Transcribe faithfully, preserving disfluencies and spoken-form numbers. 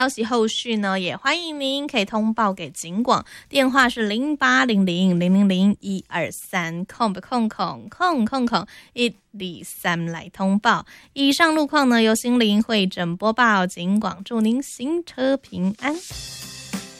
消息后续呢，也欢迎您可以通报给警广，电话是零八零零零零零一二三空空空空空空一二三来通报。以上路况呢，由心灵会诊播报，警广祝您行车平安。